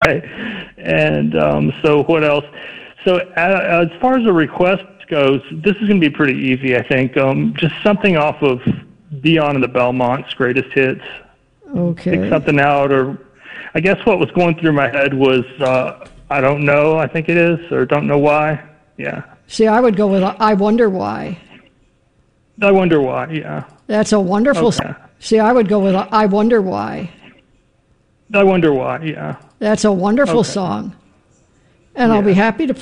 right? And so what else? So as far as the request goes, this is going to be pretty easy, I think. Just something off of Dion and the Belmonts' greatest hits. Okay. Pick something out, or I guess what was going through my head was I Don't Know, I think it is, or Don't Know Why. Yeah. See, I would go with I Wonder Why. I Wonder Why, yeah. That's a wonderful Okay. See, I would go with I Wonder Why. I Wonder Why, yeah. That's a wonderful Okay. song. And I'll be happy to